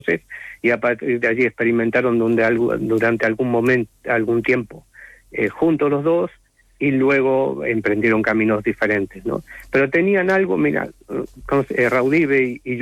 y a partir de allí experimentaron durante algún tiempo juntos los dos, y luego emprendieron caminos diferentes, ¿no? Pero tenían algo, mira, Raudive y